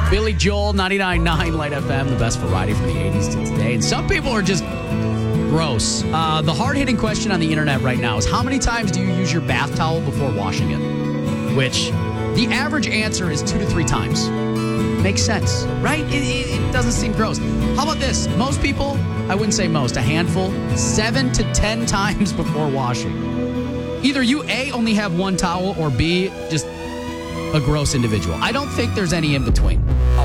Billy Joel, 99.9 Light FM, the best variety from the 80s to today. And some people are just gross. The hard-hitting question on the internet right now is how many times do you use your bath towel before washing it? Which the average answer is 2 to 3 times. Makes sense, right? It doesn't seem gross. How about this? Most people, I wouldn't say most, a handful, 7 to 10 times before washing. Either you, A, only have one towel, or B, just a gross individual. I don't think there's any in between. A